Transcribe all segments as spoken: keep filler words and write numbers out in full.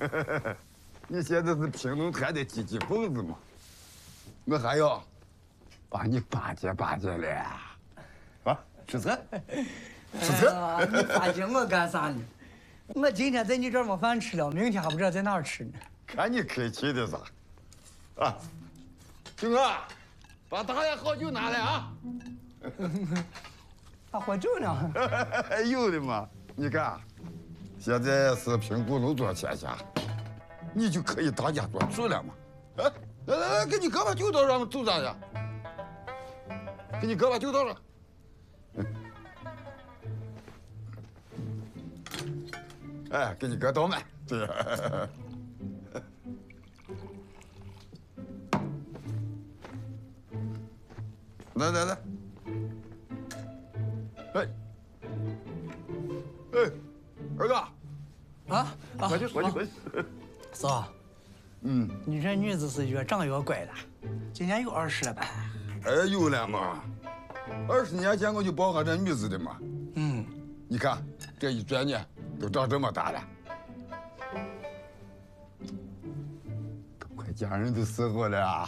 你现在是平农团的积极分子嘛？我还要把你巴结巴结嘞。啊，吃菜，吃菜。 你巴结我干啥呢？我今天在你这儿没饭吃了，明天还不知道在哪儿吃呢。 看你客气的啥？啊，兄啊，把大爷好酒拿来啊！ 还喝酒呢？ 有的嘛，你看，现在是评估农作天下，你就可以大家做主了嘛。哎，来来来，给你哥把酒倒上，走啥去？给你哥把酒倒上。嗯。哎，给你哥倒满。对。来来来。哎。哎，儿子。 啊啊！ 过去过去过去。 嫂， 嗯， 你这女子是越长越乖了，今年有二十了吧？ 哎，有了嘛。二十年前我就抱上这女子的嘛。 嗯， 你看这一转年都长这么大了，都快嫁人的时候了。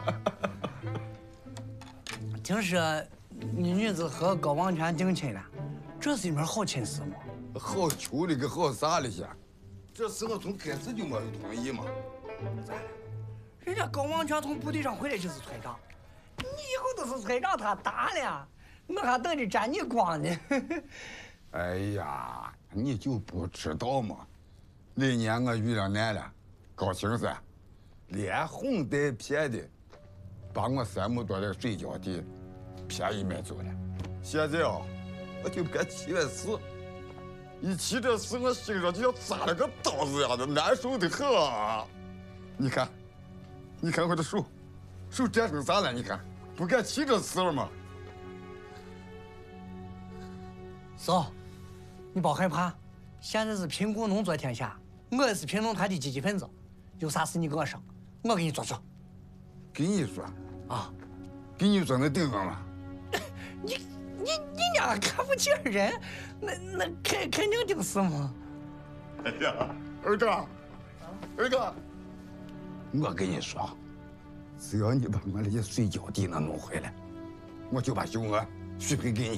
听说你女子和高王权定亲了，这是一门好亲事吗？ 好求了个好啥了些？这事我从开始就没有同意嘛。 咋了？人家高王权从部队上回来就是村长，你以后都是村长，他大了，我还等着沾你光呢。 哎呀，你就不知道嘛！那年我遇了难了，高兴噻，连哄带骗的，把我三亩多的水浇地便宜买走了。现在啊，我就该七月四，一提这事，我心上就像扎了个刀子一样的，难受的很啊！你看，你看我的手，手粘成啥了？你看，不该提这事了吗？ 嫂，你别害怕，现在是贫苦农作天下，我也是贫农团的积极分子，有啥事你跟我说，我给你做主。 跟你说啊， 跟你说能顶上吗？ 你你你俩看不起人，那那肯肯定顶死嘛。 哎呀，儿子，儿子，我跟你说，只要你把我那些水浇地能弄回来，我就把秀娥许配给你。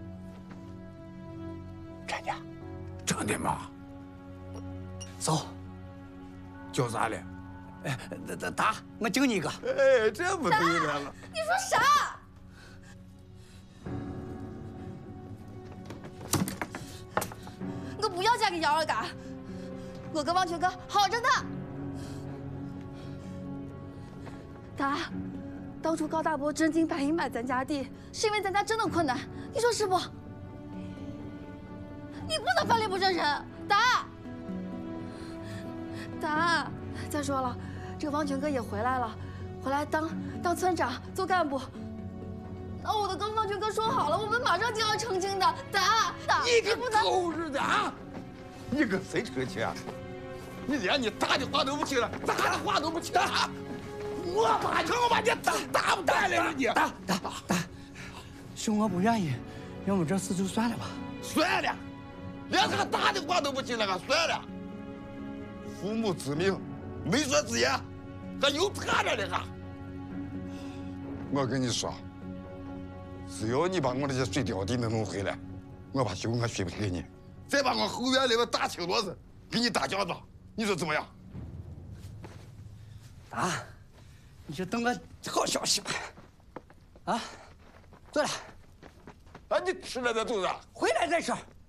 真的？真的吗？ 走。 叫啥了？ 哎，打打，我敬你一个。 哎，这不对了。 你说啥？我不要嫁给姚二嘎，我跟王全哥好着呢。达，当初高大伯真金白银买咱家地，是因为咱家真的困难，你说是不？你不能翻脸不认人，达。达，再说了，这个王全哥也回来了，回来当当村长做干部。那我都跟王全哥说好了，我们马上就要成亲的。达达， 你个狗日的啊！你跟谁成亲啊？你连你大的话都不听了，大的话都不听了。我把你，我把你打打不打了你？ 打打打！兄我不愿意，要么这事就算了吧。 算了，连他大的话都不听了，算了。父母之命，媒妁之言，还有他这的哈。我跟你说，只要你把我那些水浇地能弄回来，我把秀娥许配给你，再把我后院里个大青骡子给你打酱子，你说怎么样？ 啊，你就等个好消息吧。啊，走了。 啊，你吃了再走着。 回来再说。